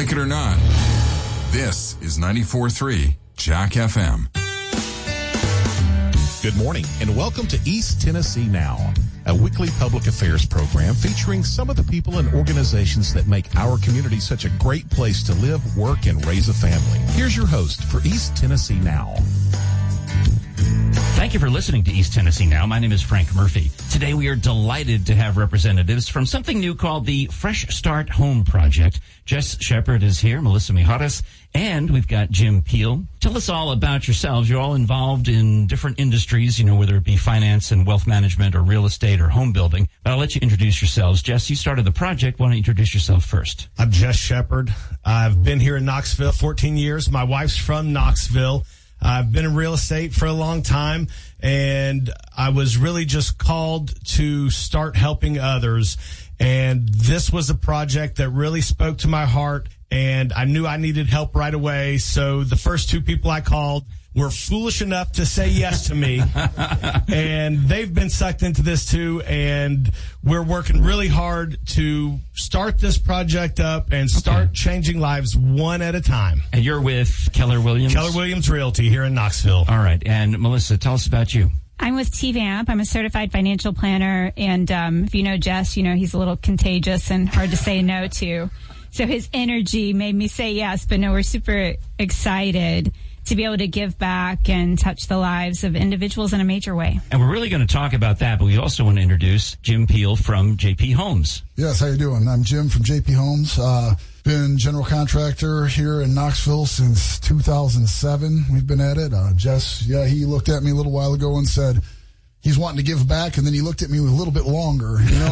Like it or not, this is 94.3 Jack FM. Good morning and welcome to East Tennessee Now, a weekly public affairs program featuring some of the people and organizations that make our community such a great place to live, work, and raise a family. Here's your host for East Tennessee Now. Thank you for listening to East Tennessee Now. My name is Frank Murphy. Today we are delighted to have representatives from something new called the Fresh Start Home Project. Jess Shepard is here, Melissa Mijares, and we've got Jim Peel. Tell us all about yourselves. You're all involved in different industries, whether it be finance and wealth management or real estate or home building. But I'll let you introduce yourselves. Jess, you started the project. Why don't you introduce yourself first? I'm Jess Shepard. I've been here in Knoxville 14 years. My wife's from Knoxville. I've been in real estate for a long time, and I was really just called to start helping others. And this was a project that really spoke to my heart, and I knew I needed help right away. So the first two people I called were foolish enough to say yes to me, and they've been sucked into this too, and we're working really hard to start this project up and start changing lives one at a time. And you're with Keller Williams? Keller Williams Realty here in Knoxville. All right. And Melissa, tell us about you. I'm with TVAMP. I'm a certified financial planner, and if you know Jess, he's a little contagious and hard to say no to. So his energy made me say yes, but no, we're super excited to be able to give back and touch the lives of individuals in a major way. And we're really going to talk about that, but we also want to introduce Jim Peel from JP Homes. Yes, how you doing? I'm Jim from JP Homes. Been general contractor here in Knoxville since 2007. We've been at it. Jess, he looked at me a little while ago and said he's wanting to give back, and then he looked at me with a little bit longer. And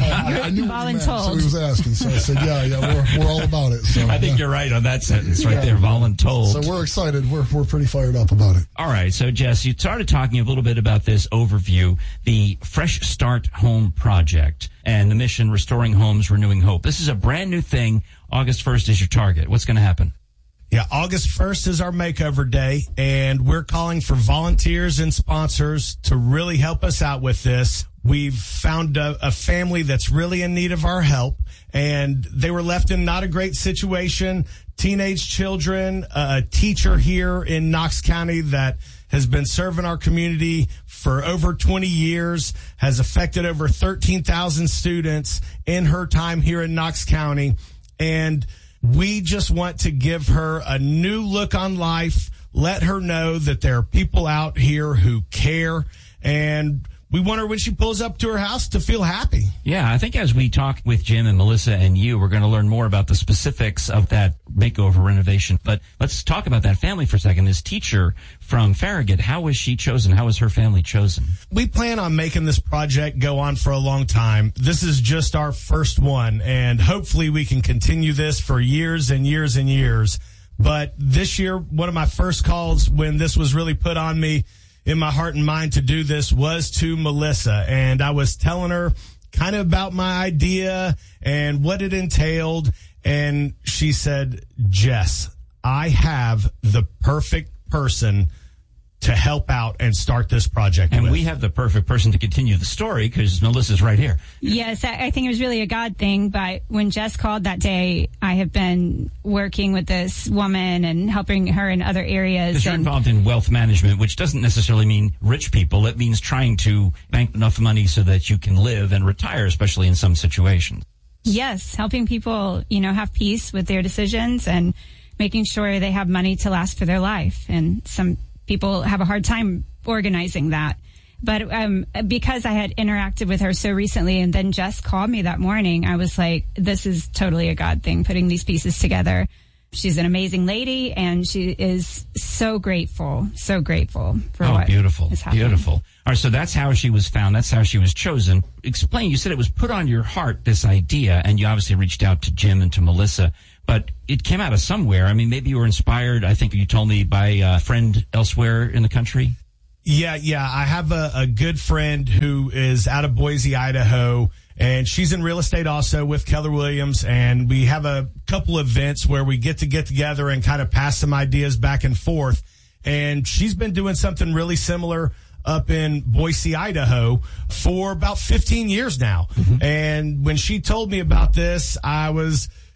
I knew what he meant, so he was asking. So I said, we're all about it. So I think you're right on that sentence right there, voluntold. So we're excited. We're pretty fired up about it. All right. So, Jess, you started talking a little bit about this overview, the Fresh Start Home Project, and the mission, Restoring Homes, Renewing Hope. This is a brand new thing. August 1st is your target. What's going to happen? Yeah, August 1st is our makeover day, and we're calling for volunteers and sponsors to really help us out with this. We've found a family that's really in need of our help, and they were left in not a great situation. Teenage children, a teacher here in Knox County that has been serving our community for over 20 years, has affected over 13,000 students in her time here in Knox County, and we just want to give her a new look on life, let her know that there are people out here who care, and we want her when she pulls up to her house to feel happy. Yeah, I think as we talk with Jim and Melissa and you, we're going to learn more about the specifics of that makeover renovation. But let's talk about that family for a second. This teacher from Farragut, how was she chosen? How was her family chosen? We plan on making this project go on for a long time. This is just our first one, and hopefully we can continue this for years and years and years. But this year, one of my first calls when this was really put on me in my heart and mind to do this was to Melissa, and I was telling her kind of about my idea and what it entailed, and she said, Jess, I have the perfect person to help out and start this project and with. We have the perfect person to continue the story because Melissa's right here. Yes, I think it was really a God thing, but when Jess called that day, I have been working with this woman and helping her in other areas. Because you're involved in wealth management, which doesn't necessarily mean rich people. It means trying to bank enough money so that you can live and retire, especially in some situations. Yes, helping people, have peace with their decisions and making sure they have money to last for their life. And some people have a hard time organizing that. But because I had interacted with her so recently and then Jess called me that morning, I was like, this is totally a God thing, putting these pieces together. She's an amazing lady, and she is so grateful for what beautiful, is happening. Beautiful. All right, so that's how she was found. That's how she was chosen. Explain, you said it was put on your heart, this idea, and you obviously reached out to Jim and to Melissa, but it came out of somewhere. I mean, maybe you were inspired, I think you told me, by a friend elsewhere in the country. Yeah. I have a good friend who is out of Boise, Idaho, and she's in real estate also with Keller Williams, and we have a couple events where we get together and kind of pass some ideas back and forth. And she's been doing something really similar up in Boise, Idaho for about 15 years now. Mm-hmm. And when she told me about this, I was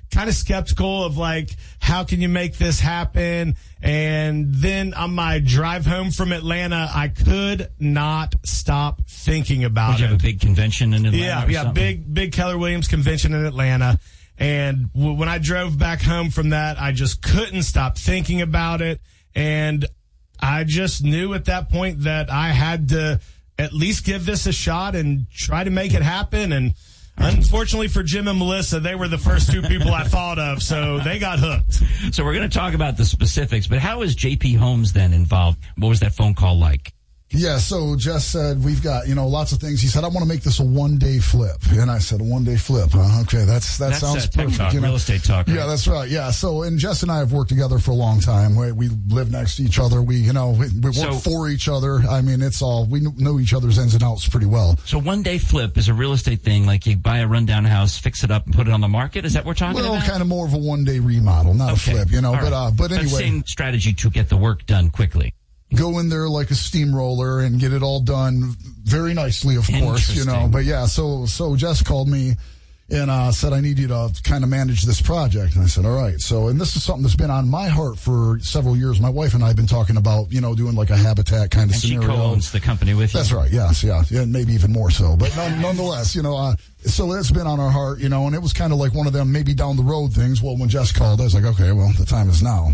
kind of skeptical of like, how can you make this happen? And then on my drive home from Atlanta, I could not stop thinking about it. Did you have a big convention in Atlanta? Yeah, big Keller Williams convention in Atlanta. And when I drove back home from that, I just couldn't stop thinking about it. And I just knew at that point that I had to at least give this a shot and try to make it happen. And unfortunately for Jim and Melissa, they were the first two people I thought of, so they got hooked. So we're going to talk about the specifics, but how is JP Homes then involved? What was that phone call like? Yeah, so Jess said, we've got, lots of things. He said, I want to make this a one-day flip. And I said, a one-day flip, huh? Okay, that sounds perfect. Talk, real estate talk. Right? Yeah, that's right. Yeah, so, and Jess and I have worked together for a long time. We live next to each other. We work for each other. I mean, it's all, we know each other's ins and outs pretty well. So one-day flip is a real estate thing, like you buy a rundown house, fix it up, and put it on the market? Is that what we're talking about? Well, kind of more of a one-day remodel, not a flip, right. But anyway. Same strategy to get the work done quickly. Go in there like a steamroller and get it all done very nicely, of course, But yeah, so Jess called me and said, I need you to kind of manage this project. And I said, all right. So, and this is something that's been on my heart for several years. My wife and I have been talking about, doing like a habitat kind of scenario. And she co-owns the company with you. That's right. Yes. Yeah. Maybe even more so. But nonetheless, so it's been on our heart, and it was kind of like one of them maybe down the road things. Well, when Jess called, I was like, okay, well, the time is now,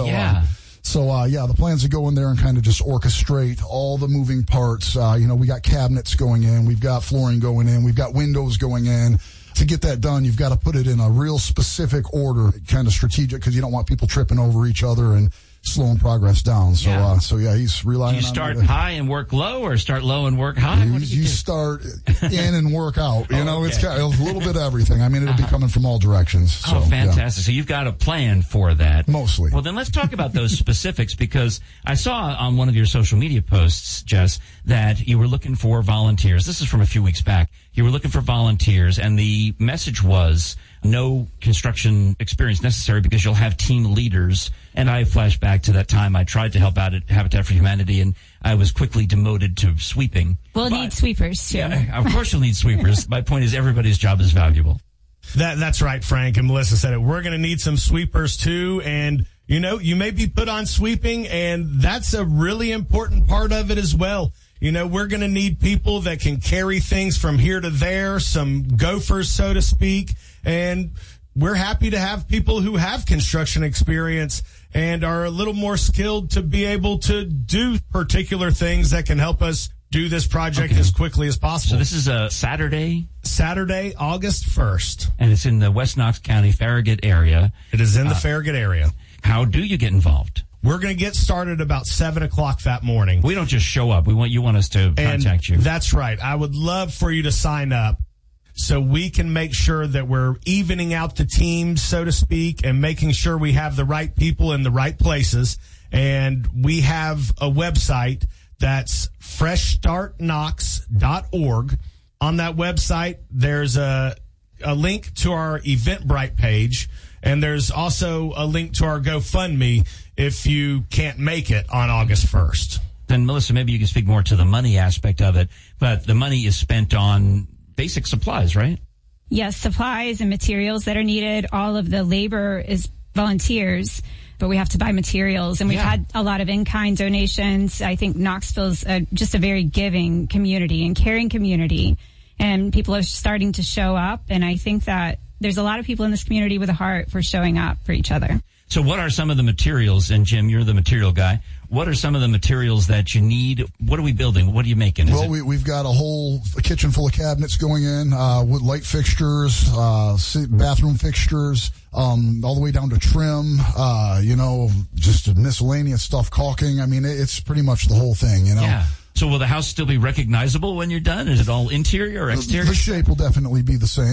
So, the plans to go in there and kind of just orchestrate all the moving parts. We got cabinets going in. We've got flooring going in. We've got windows going in. To get that done, you've got to put it in a real specific order, kind of strategic, because you don't want people tripping over each other and slowing progress down. So, he's relying on. Do you start high and work low, or start low and work high? You start in and work out. It's kind of a little bit of everything. I mean, it'll be coming from all directions. So, fantastic. So you've got a plan for that. Mostly. Well, then let's talk about those specifics, because I saw on one of your social media posts, Jess, that you were looking for volunteers. This is from a few weeks back. You were looking for volunteers, and the message was no construction experience necessary because you'll have team leaders. And I flashed back to that time I tried to help out at Habitat for Humanity, and I was quickly demoted to sweeping. We'll need sweepers, too. Yeah, of course you'll need sweepers. My point is everybody's job is valuable. That's right, Frank, and Melissa said it. We're going to need some sweepers, too, and you may be put on sweeping, and that's a really important part of it as well. We're going to need people that can carry things from here to there, some gophers, so to speak. And we're happy to have people who have construction experience and are a little more skilled to be able to do particular things that can help us do this project as quickly as possible. So this is a Saturday, August 1st. And it's in the West Knox County, Farragut area. It is in the Farragut area. How do you get involved? We're going to get started about 7 o'clock that morning. We don't just show up. You want us to contact you. That's right. I would love for you to sign up so we can make sure that we're evening out the teams, so to speak, and making sure we have the right people in the right places. And we have a website that's freshstartknox.org. On that website, there's a link to our Eventbrite page, and there's also a link to our GoFundMe if you can't make it on August 1st. Then, Melissa, maybe you can speak more to the money aspect of it, but the money is spent on basic supplies, right? Yes, supplies and materials that are needed. All of the labor is volunteers, but we have to buy materials, and we've had a lot of in-kind donations. I think Knoxville's just a very giving community and caring community, and people are starting to show up, and I think that there's a lot of people in this community with a heart for showing up for each other. So what are some of the materials, and Jim, you're the material guy, what are some of the materials that you need? What are we building? What are you making? We've got a kitchen full of cabinets going in, with light fixtures, bathroom fixtures, all the way down to trim, just miscellaneous stuff, caulking. I mean, it's pretty much the whole thing, Yeah. So will the house still be recognizable when you're done? Is it all interior or exterior? The shape will definitely be the same.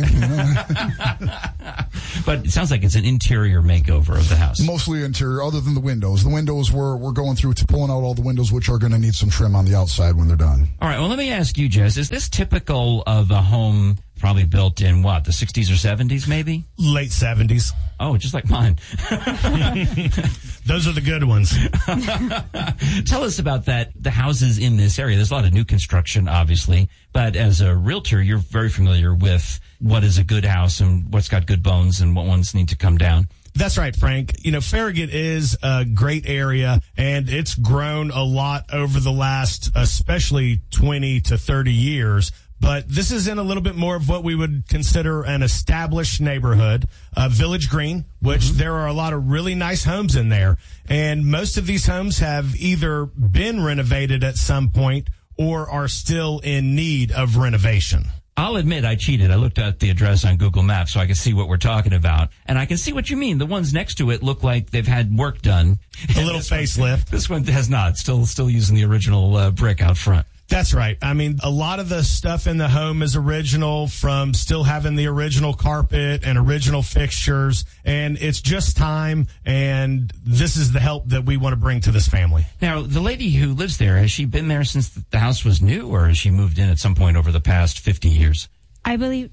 But it sounds like it's an interior makeover of the house. Mostly interior, other than the windows. The windows, we're going through to pulling out all the windows, which are going to need some trim on the outside when they're done. All right, well, let me ask you, Jess, is this typical of a home probably built in what, the 60s or 70s maybe? Late 70s. Oh, just like mine. Those are the good ones. Tell us about that, the houses in this area. There's a lot of new construction, obviously, but as a realtor, you're very familiar with what is a good house and what's got good bones and what ones need to come down. That's right, Frank. You know, Farragut is a great area, and it's grown a lot over the last, especially 20 to 30 years. But this is in a little bit more of what we would consider an established neighborhood, Village Green, which there are a lot of really nice homes in there. And most of these homes have either been renovated at some point or are still in need of renovation. I'll admit I cheated. I looked at the address on Google Maps so I could see what we're talking about. And I can see what you mean. The ones next to it look like they've had work done. A little facelift. This one has not. Still using the original brick out front. That's right. I mean, a lot of the stuff in the home is original, from still having the original carpet and original fixtures, and it's just time, and this is the help that we want to bring to this family. Now, the lady who lives there, has she been there since the house was new, or has she moved in at some point over the past 50 years? I believe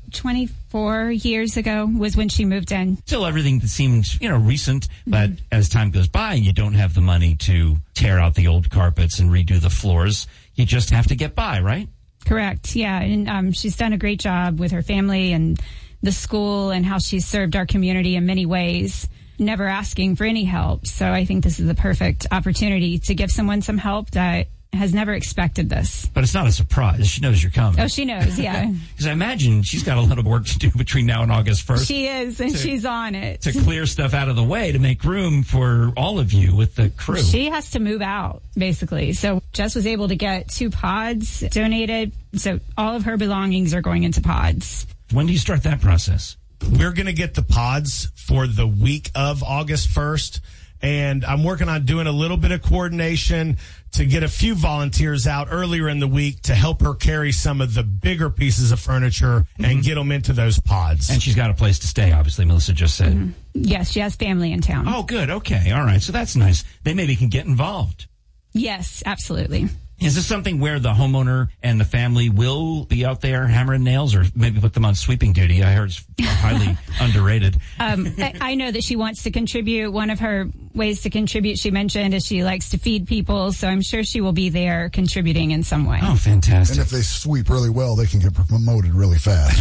24 years ago was when she moved in. Still everything that seems, recent, but as time goes by and you don't have the money to tear out the old carpets and redo the floors, you just have to get by, right? Correct. Yeah. And she's done a great job with her family and the school and how she's served our community in many ways, never asking for any help. So I think this is the perfect opportunity to give someone some help that has never expected this. But it's not a surprise. She knows you're coming. Oh, she knows, yeah. Because I imagine she's got a lot of work to do between now and August 1st. She is, and she's on it. To clear stuff out of the way to make room for all of you with the crew. She has to move out, basically. So Jess was able to get 2 pods donated. So all of her belongings are going into pods. When do you start that process? We're going to get the pods for the week of August 1st. And I'm working on doing a little bit of coordination to get a few volunteers out earlier in the week to help her carry some of the bigger pieces of furniture and get them into those pods. And she's got a place to stay, obviously, Melissa just said. Yes, she has family in town. Oh, good. Okay. All right. So that's nice. They maybe can get involved. Yes, absolutely. Is this something where the homeowner and the family will be out there hammering nails, or maybe put them on sweeping duty? I heard it's highly underrated. I know that she wants to contribute. One of her ways to contribute, she mentioned, is she likes to feed people. So I'm sure she will be there contributing in some way. Oh, fantastic. And if they sweep really well, they can get promoted really fast.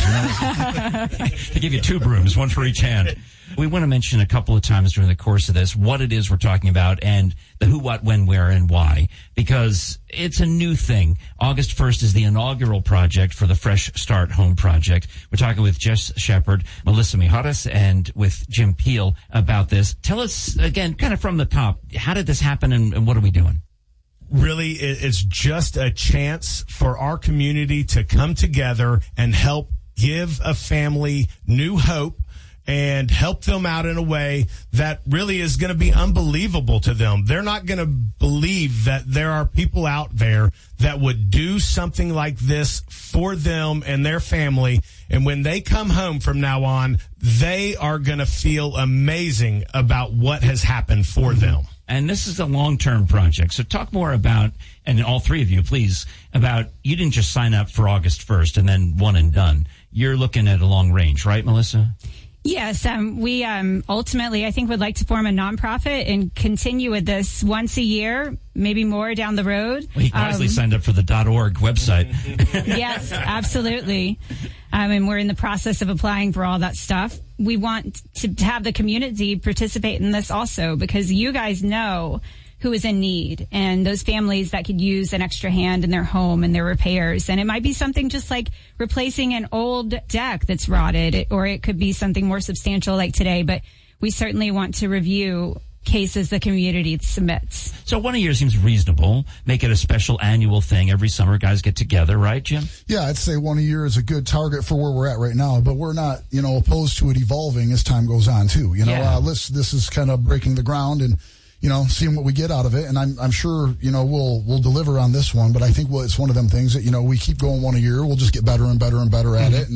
They give you 2 brooms, 1 for each hand. We want to mention a couple of times during the course of this what it is we're talking about and the who, what, when, where, and why, because it's a new thing. August 1st is the inaugural project for the Fresh Start Home Project. We're talking with Jess Shepard, Melissa Mijares, and with Jim Peel about this. Tell us, again, kind of from the top, how did this happen and what are we doing? Really, it's just a chance for our community to come together and help give a family new hope and help them out in a way that really is going to be unbelievable to them. They're not going to believe that there are people out there that would do something like this for them and their family. And when they come home from now on, they are going to feel amazing about what has happened for them. And this is a long-term project. So talk more about, and all 3 of you, please, about you didn't just sign up for August 1st and then one and done. You're looking at a long range, right, Melissa? Yes, we ultimately, I think, would like to form a nonprofit and continue with this once a year, maybe more down the road. Well, he wisely signed up for the .org website. Yes, absolutely. And we're in the process of applying for all that stuff. We want to have the community participate in this also, because you guys know who is in need and those families that could use an extra hand in their home and their repairs. And it might be something just like replacing an old deck that's rotted, or it could be something more substantial like today. But we certainly want to review cases the community submits. So 1 year seems reasonable. Make it a special annual thing. Every summer guys get together, right, Jim? Yeah, I'd say 1 year is a good target for where we're at right now, but we're not, opposed to it evolving as time goes on too. This is kind of breaking the ground and seeing what we get out of it. And I'm sure, we'll deliver on this one. But I think it's one of them things that, we keep going 1 a year. We'll just get better and better and better at it.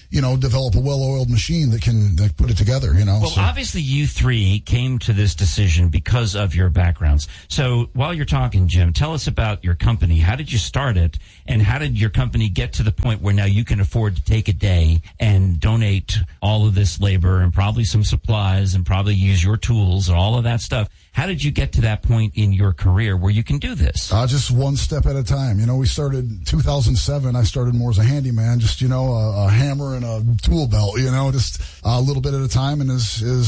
develop a well-oiled machine that can put it together, Well, obviously you three came to this decision because of your backgrounds. So while you're talking, Jim, tell us about your company. How did you start it, and how did your company get to the point where now you can afford to take a day and donate all of this labor and probably some supplies and probably use your tools and all of that stuff? How did you get to that point in your career where you can do this? Just one step at a time. We started in 2007. I started more as a handyman, just, a hammer and a tool belt, just a little bit at a time. And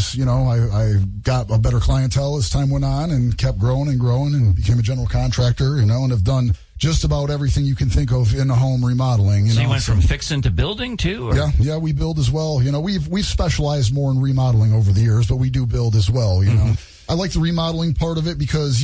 I got a better clientele as time went on and kept growing and became a general contractor, and have done just about everything you can think of in a home remodeling. So you went from fixing to building too? Or? Yeah, we build as well. We've specialized more in remodeling over the years, but we do build as well, know. I like the remodeling part of it because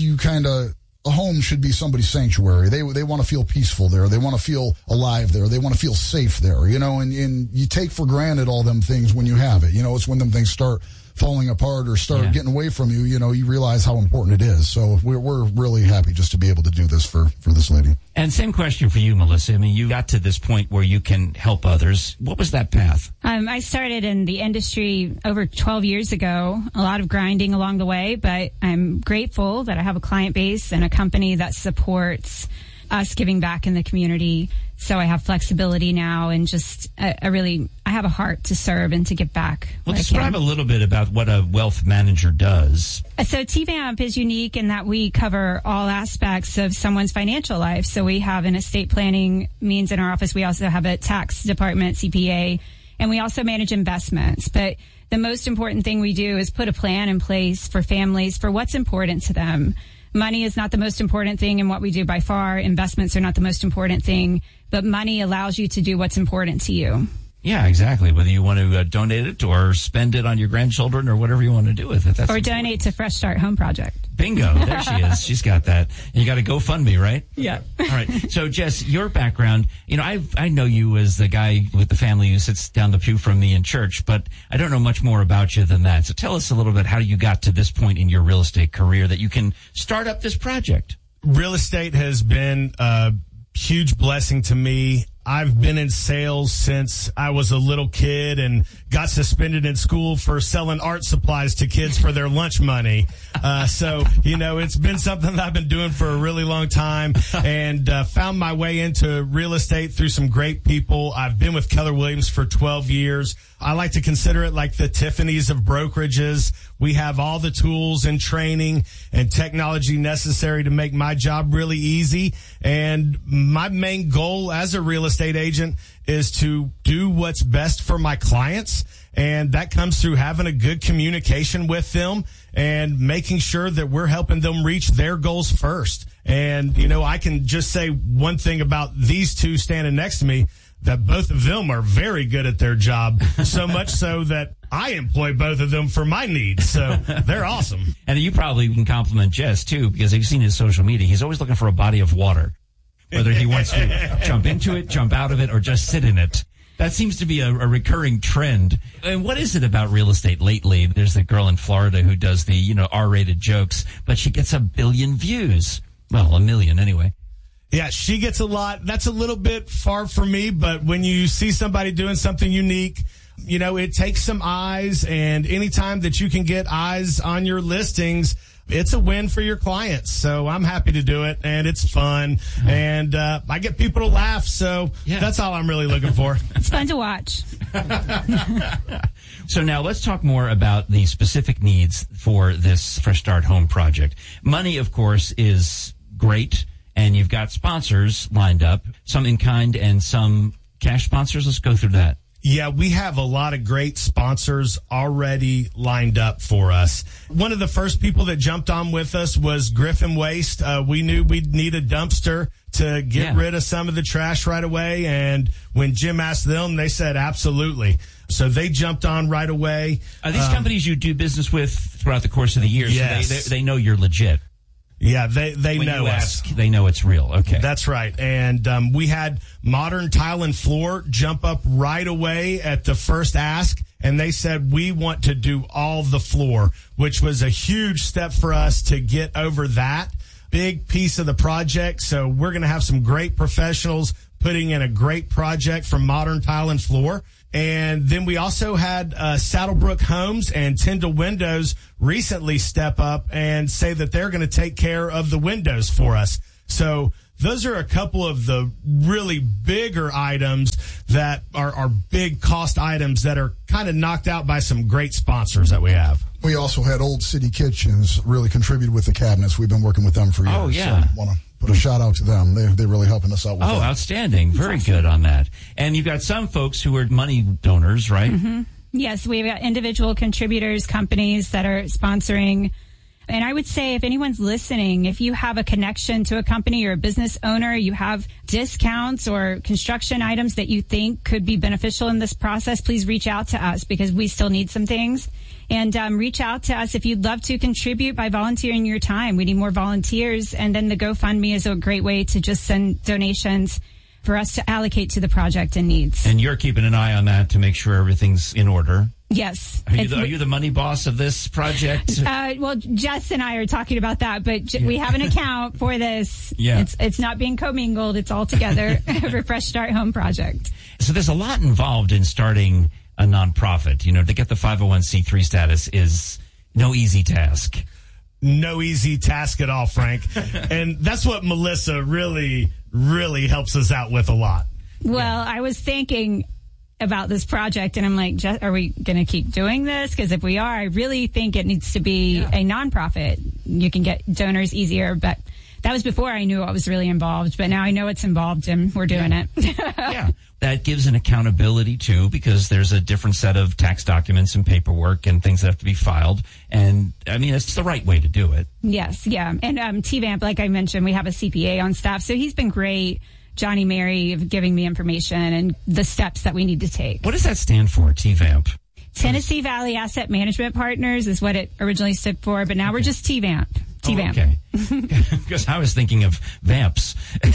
a home should be somebody's sanctuary. They want to feel peaceful there. They want to feel alive there. They want to feel safe there, and you take for granted all them things when you have it. It's when them things start falling apart or start getting away from you, you realize how important it is. So we're really happy just to be able to do this for this lady. And same question for you, Melissa. I mean, you got to this point where you can help others. What was that path? I started in the industry over 12 years ago, a lot of grinding along the way, but I'm grateful that I have a client base and a company that supports us giving back in the community. So I have flexibility now, and just I have a heart to serve and to give back. Well, describe a little bit about what a wealth manager does. So TVAMP is unique in that we cover all aspects of someone's financial life. So we have an estate planning means in our office. We also have a tax department, CPA, and we also manage investments. But the most important thing we do is put a plan in place for families for what's important to them. Money is not the most important thing in what we do by far. Investments are not the most important thing, but money allows you to do what's important to you. Yeah, exactly. Whether you want to donate it or spend it on your grandchildren or whatever you want to do with it. That's or donate to Fresh Start Home Project. Bingo. There she is. She's got that. And you got a GoFundMe, right? Yeah. All right. So, Jess, your background, I know you as the guy with the family who sits down the pew from me in church, but I don't know much more about you than that. So tell us a little bit how you got to this point in your real estate career that you can start up this project. Real estate has been a huge blessing to me. I've been in sales since I was a little kid and got suspended in school for selling art supplies to kids for their lunch money. So, it's been something that I've been doing for a really long time, and found my way into real estate through some great people. I've been with Keller Williams for 12 years. I like to consider it like the Tiffany's of brokerages. We have all the tools and training and technology necessary to make my job really easy. And my main goal as a real estate agent is to do what's best for my clients. And that comes through having a good communication with them and making sure that we're helping them reach their goals first. And, I can just say one thing about these two standing next to me, that both of them are very good at their job, so much so that I employ both of them for my needs. So they're awesome. And you probably can compliment Jess, too, because you've seen his social media. He's always looking for a body of water, whether he wants to jump into it, jump out of it, or just sit in it. That seems to be a recurring trend. And what is it about real estate lately? There's a girl in Florida who does the, R-rated jokes, but she gets 1 billion views. Well, 1 million anyway. Yeah, she gets a lot. That's a little bit far from me, but when you see somebody doing something unique, it takes some eyes, and anytime that you can get eyes on your listings, it's a win for your clients. So I'm happy to do it, and it's fun, and I get people to laugh, so that's all I'm really looking for. It's fun to watch. So now let's talk more about the specific needs for this Fresh Start Home project. Money, of course, is great. And you've got sponsors lined up, some in kind and some cash sponsors. Let's go through that. Yeah, we have a lot of great sponsors already lined up for us. One of the first people that jumped on with us was Griffin Waste. We knew we'd need a dumpster to get rid of some of the trash right away. And when Jim asked them, they said absolutely. So they jumped on right away. Are these companies you do business with throughout the course of the year? Yes. So they know you're legit. Yeah, they know us. They know it's real. Okay. That's right. And we had Modern Tile and Floor jump up right away at the first ask, and they said, we want to do all the floor, which was a huge step for us to get over that big piece of the project. So we're going to have some great professionals putting in a great project from Modern Tile and Floor. And then we also had Saddlebrook Homes and Tyndall Windows recently step up and say that they're going to take care of the windows for us. So those are a couple of the really bigger items that are big cost items that are kind of knocked out by some great sponsors that we have. We also had Old City Kitchens really contribute with the cabinets. We've been working with them for years. Oh, yeah. So want to put a shout out to them. They're really helping us out with that. Oh, outstanding. Very good on that. And you've got some folks who are money donors, right? Mm-hmm. Yes, we've got individual contributors, companies that are sponsoring. And I would say if anyone's listening, if you have a connection to a company or a business owner, you have discounts or construction items that you think could be beneficial in this process, please reach out to us because we still need some things. And reach out to us if you'd love to contribute by volunteering your time. We need more volunteers. And then the GoFundMe is a great way to just send donations for us to allocate to the project and needs. And you're keeping an eye on that to make sure everything's in order. Yes. Are you the money boss of this project? Well, Jess and I are talking about that, but we have an account for this. Yeah. It's not being commingled. It's all together for Fresh Start Home Project. So there's a lot involved in starting a nonprofit. You know, to get the 501c3 status is no easy task. No easy task at all, Frank. And that's what Melissa really, really helps us out with a lot. Well, I was thinking about this project and I'm like, are we going to keep doing this? Because if we are, I really think it needs to be a nonprofit. You can get donors easier, but that was before I knew what was really involved. But now I know it's involved and we're doing it. Yeah. That gives an accountability too, because there's a different set of tax documents and paperwork and things that have to be filed. And I mean, it's the right way to do it. Yes. Yeah. And TVAMP, like I mentioned, we have a CPA on staff. So he's been great. Johnny Mary of giving me information and the steps that we need to take. What does that stand for, TVAMP? Tennessee Valley Asset Management Partners is what it originally stood for, but now we're just TVAMP. TVAMP. Oh, okay. Because I was thinking of vamps.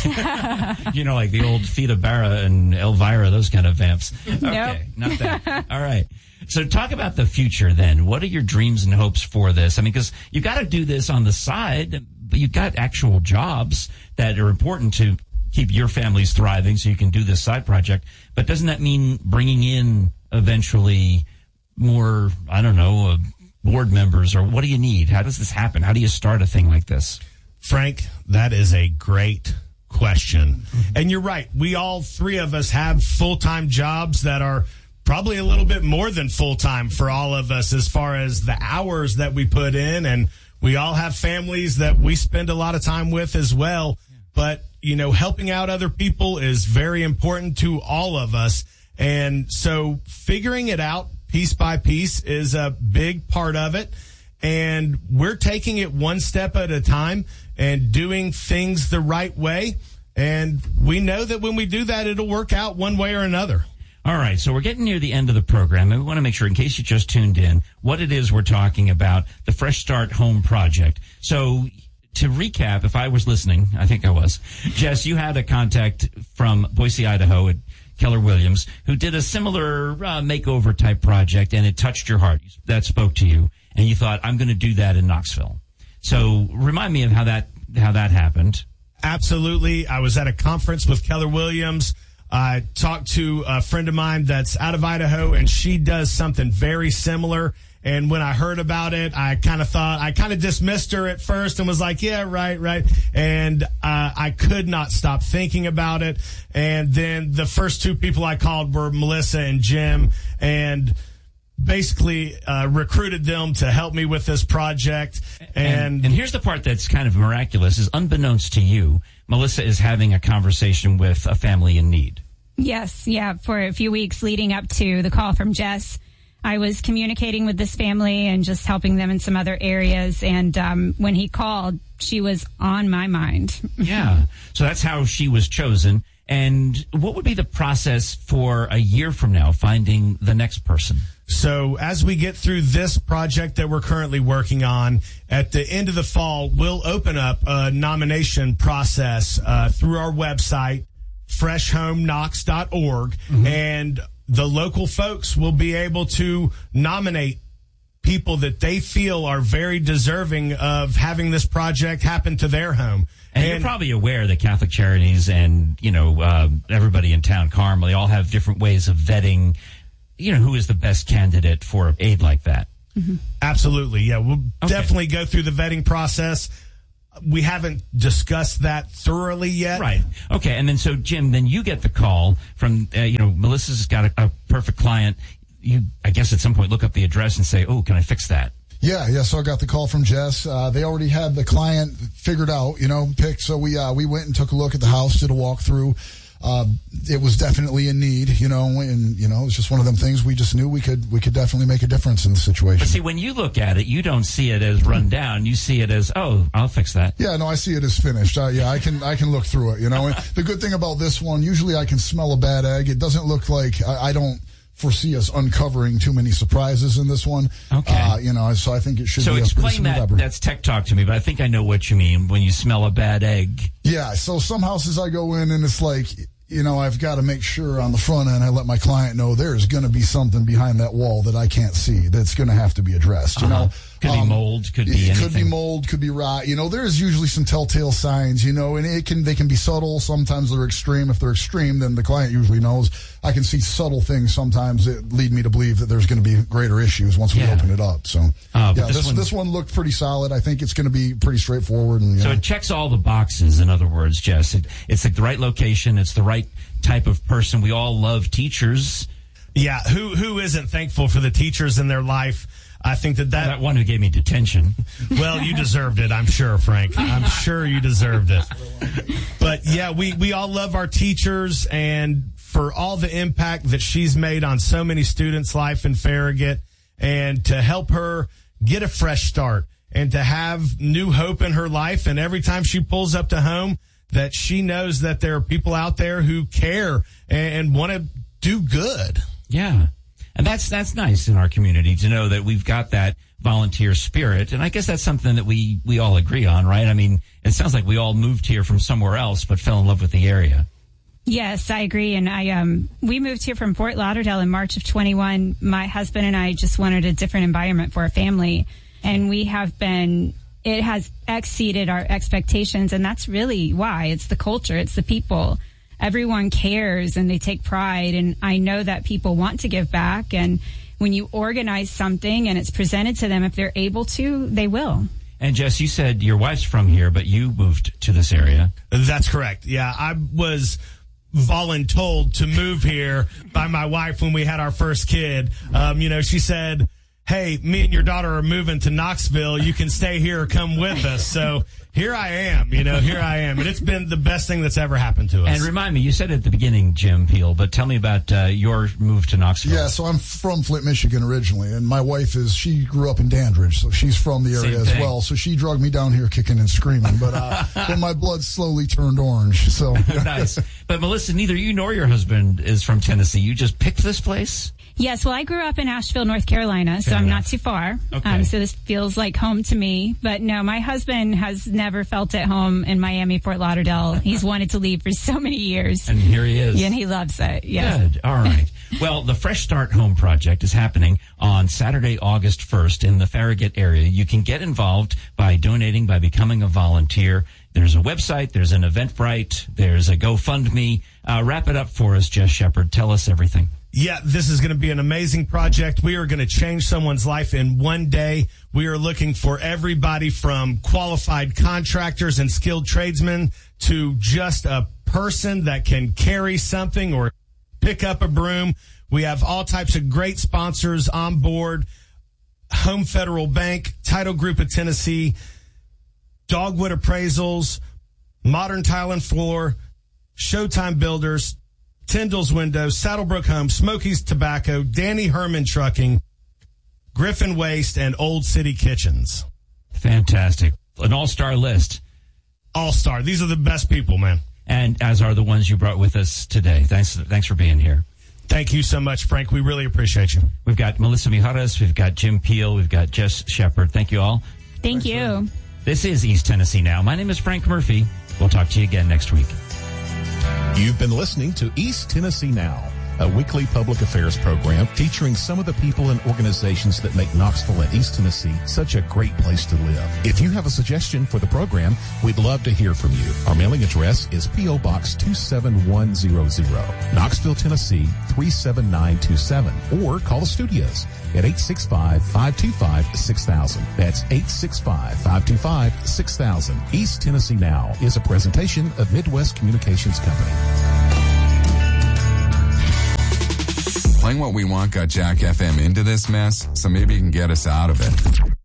You know, like the old Theta Barra and Elvira, those kind of vamps. Okay, not that. All right. So talk about the future then. What are your dreams and hopes for this? I mean, because you've got to do this on the side, but you've got actual jobs that are important to keep your families thriving so you can do this side project. But doesn't that mean bringing in eventually more, I don't know, board members, or what do you need? How does this happen? How do you start a thing like this? Frank, that is a great question. And you're right. We all three of us have full-time jobs that are probably a little bit more than full-time for all of us as far as the hours that we put in. And we all have families that we spend a lot of time with as well. But, you know, helping out other people is very important to all of us. And so figuring it out piece by piece is a big part of it. And we're taking it one step at a time and doing things the right way. And we know that when we do that, it'll work out one way or another. All right, so we're getting near the end of the program, and we want to make sure, in case you just tuned in, what it is we're talking about, the Fresh Start Home Project. So to recap, if I was listening, I think I was, Jess, you had a contact from Boise, Idaho at Keller Williams who did a similar makeover type project, and it touched your heart. That spoke to you, and you thought, I'm going to do that in Knoxville. So remind me of how that happened. Absolutely. I was at a conference with Keller Williams. I talked to a friend of mine that's out of Idaho, and she does something very similar. And when I heard about it, I kind of dismissed her at first and was like, yeah, right. And I could not stop thinking about it. And then the first two people I called were Melissa and Jim, and basically recruited them to help me with this project. And here's the part that's kind of miraculous, is unbeknownst to you, Melissa is having a conversation with a family in need. Yes, yeah. For a few weeks leading up to the call from Jess, I was communicating with this family and just helping them in some other areas. And when he called, she was on my mind. Yeah. So that's how she was chosen. And what would be the process for a year from now, finding the next person? So as we get through this project that we're currently working on, at the end of the fall, we'll open up a nomination process through our website, freshhomeknox.org, and the local folks will be able to nominate people that they feel are very deserving of having this project happen to their home. And you're probably aware that Catholic Charities and, everybody in town, Carmel, they all have different ways of vetting, who is the best candidate for aid like that. Mm-hmm. Absolutely. Yeah, we'll definitely go through the vetting process. We haven't discussed that thoroughly yet. Right. Okay. And then, so Jim, then you get the call from, Melissa's got a perfect client. You, I guess at some point, look up the address and say, oh, can I fix that? Yeah. So I got the call from Jess. They already had the client figured out, picked. So we went and took a look at the house, did a walkthrough. It was definitely in need, and it's just one of them things. We just knew we could definitely make a difference in the situation. But see, when you look at it, you don't see it as run down. You see it as, oh, I'll fix that. Yeah, no, I see it as finished. I can look through it. And the good thing about this one, usually I can smell a bad egg. It doesn't look like I don't foresee us uncovering too many surprises in this one. Okay. So I think it should be a pretty smooth explain that. operation. That's tech talk to me, but I think I know what you mean when you smell a bad egg. Yeah. So some houses I go in and it's like, I've got to make sure on the front end I let my client know there's going to be something behind that wall that I can't see that's going to have to be addressed. Could be mold, could be anything. Could be mold, could be rot. There's usually some telltale signs. And they can be subtle. Sometimes they're extreme. If they're extreme, then the client usually knows. I can see subtle things sometimes that lead me to believe that there's going to be greater issues once we open it up. So this one looked pretty solid. I think it's going to be pretty straightforward. And, so it checks all the boxes. In other words, Jess, it's like the right location. It's the right type of person. We all love teachers. Yeah, who isn't thankful for the teachers in their life? I think that one who gave me detention. Well, you deserved it, I'm sure, Frank. I'm sure you deserved it. But yeah, we all love our teachers, and for all the impact that she's made on so many students' life in Farragut, and to help her get a fresh start and to have new hope in her life. And every time she pulls up to home, that she knows that there are people out there who care and want to do good. Yeah. And that's nice in our community to know that we've got that volunteer spirit. And I guess that's something that we all agree on, right? I mean, it sounds like we all moved here from somewhere else, but fell in love with the area. Yes, I agree. And we moved here from Fort Lauderdale in March of 21. My husband and I just wanted a different environment for our family. And it has exceeded our expectations. And that's really why. It's the culture. It's the people. Everyone cares and they take pride. And I know that people want to give back. And when you organize something and it's presented to them, if they're able to, they will. And Jess, you said your wife's from here, but you moved to this area. That's correct. Yeah, I was voluntold to move here by my wife when we had our first kid. She said, hey, me and your daughter are moving to Knoxville. You can stay here or come with us. So here I am. And it's been the best thing that's ever happened to us. And remind me, you said at the beginning, Jim Peel, but tell me about your move to Knoxville. Yeah, so I'm from Flint, Michigan originally, and my wife she grew up in Dandridge, so she's from the area as well. So she drugged me down here kicking and screaming, but then my blood slowly turned orange. So Nice. But Melissa, neither you nor your husband is from Tennessee. You just picked this place? Yes, well, I grew up in Asheville, North Carolina, so I'm not too far. Okay. So this feels like home to me. But no, my husband has never felt at home in Miami, Fort Lauderdale. He's wanted to leave for so many years. And here he is. Yeah, and he loves it. Yes. Good. All right. Well, the Fresh Start Home Project is happening on Saturday, August 1st in the Farragut area. You can get involved by donating, by becoming a volunteer. There's a website, there's an Eventbrite, there's a GoFundMe. Wrap it up for us, Jess Shepard. Tell us everything. Yeah, this is going to be an amazing project. We are going to change someone's life in one day. We are looking for everybody from qualified contractors and skilled tradesmen to just a person that can carry something or pick up a broom. We have all types of great sponsors on board. Home Federal Bank, Title Group of Tennessee, Dogwood Appraisals, Modern Tile and Floor, Showtime Builders, Tyndall's Windows, Saddlebrook Homes, Smoky's Tobacco, Danny Herman Trucking, Griffin Waste, and Old City Kitchens. Fantastic. An all-star list. All-star. These are the best people, man. And as are the ones you brought with us today. Thanks for being here. Thank you so much, Frank. We really appreciate you. We've got Melissa Mijares, we've got Jim Peel, we've got Jess Shepard. Thank you all. Thank you. This is East Tennessee Now. My name is Frank Murphy. We'll talk to you again next week. You've been listening to East Tennessee Now, a weekly public affairs program featuring some of the people and organizations that make Knoxville and East Tennessee such a great place to live. If you have a suggestion for the program, we'd love to hear from you. Our mailing address is P.O. Box 27100, Knoxville, Tennessee 37927, or call the studios at 865-525-6000. That's 865-525-6000. East Tennessee Now is a presentation of Midwest Communications Company. Playing What We Want got Jack FM into this mess, so maybe you can get us out of it.